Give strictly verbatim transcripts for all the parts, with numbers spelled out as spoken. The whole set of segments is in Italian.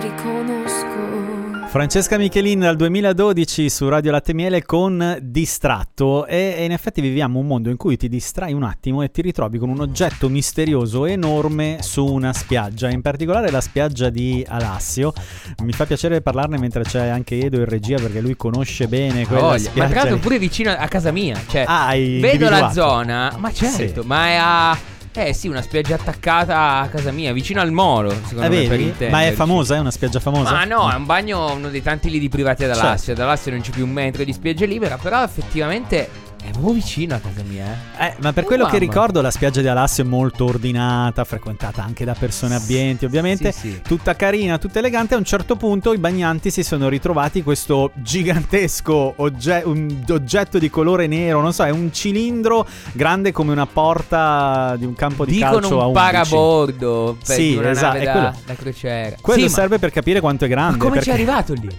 Francesca Michelin dal duemiladodici su Radio Latte Miele con Distratto, e, e in effetti viviamo un mondo in cui ti distrai un attimo e ti ritrovi con un oggetto misterioso enorme su una spiaggia, in particolare la spiaggia di Alassio. Mi fa piacere parlarne mentre c'è anche Edo in regia, perché lui conosce bene quella oh, spiaggia. Ma tra l'altro pure vicino a casa mia, cioè ah, vedo la zona, ma certo, sì. ma è a... Eh sì, una spiaggia attaccata a casa mia, vicino al molo, secondo eh, me, vedi? per Ma è famosa? È una spiaggia famosa? Ma no, è un bagno, uno dei tanti lidi privati ad Alassio. Certo. Ad Alassio non c'è più un metro di spiaggia libera, però effettivamente è proprio vicino a casa mia, eh. eh ma per oh, quello mamma. che ricordo, la spiaggia di Alassio è molto ordinata, frequentata anche da persone abbienti, ovviamente, sì, sì. tutta carina, tutta elegante. A un certo punto i bagnanti si sono ritrovati questo gigantesco ogge- un oggetto di colore nero, non so, è un cilindro grande come una porta di un campo di Dicono calcio a un parabordo per sì, una esatto, nave da, quello, da crociera. Quello sì, serve ma, per capire quanto è grande. Ma come perché... ci è arrivato lì?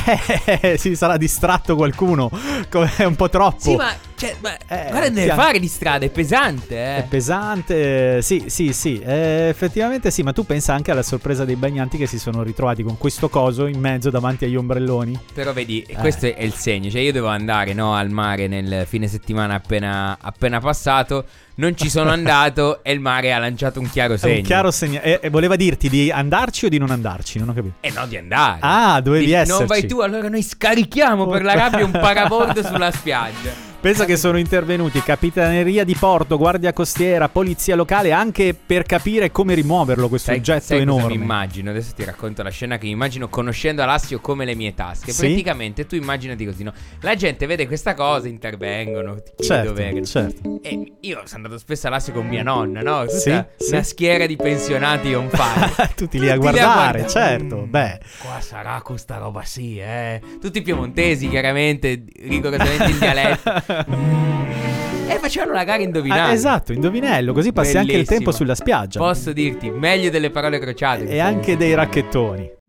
Eh, si sarà distratto qualcuno. È un po' troppo. Sì, ma, cioè, ma eh, guarda, deve chiaro. fare di strada, è pesante, eh. È pesante, sì, sì, sì. Eh, effettivamente sì, ma tu pensa anche alla sorpresa dei bagnanti che si sono ritrovati con questo coso in mezzo davanti agli ombrelloni. Però vedi, eh. questo è il segno. Cioè io devo andare, no, al mare nel fine settimana appena, appena passato. Non ci sono andato e il mare ha lanciato un chiaro segno. Un chiaro segno. E, e voleva dirti di andarci o di non andarci? Non ho capito. Eh no, di andare. Ah, dovevi Dici, esserci. non vai tu, allora noi scarichiamo per la rabbia un parabordo sulla spiaggia. Pensa che sono intervenuti Capitaneria di Porto, Guardia Costiera, Polizia Locale, anche per capire come rimuoverlo questo sai, oggetto sai enorme. Cosa mi immagino? Adesso ti racconto la scena che mi immagino conoscendo Alassio come le mie tasche. Sì? Praticamente tu immaginati così, no? La gente vede questa cosa, intervengono, ti certo, dov'è. certo. E io sono andato spesso a Alassio con mia nonna, no? Tutta sì, una sì. schiera di pensionati on fire. Tutti lì a guardare, guarda- certo, mm, beh. Qua sarà questa roba sì, eh. Tutti piemontesi, chiaramente, rigorosamente in dialetto. Mm. E facevano la gara indovinare. Ah, esatto, indovinello, così passi Bellissimo. anche il tempo sulla spiaggia. Posso dirti, meglio delle parole crociate. E anche dei racchettoni.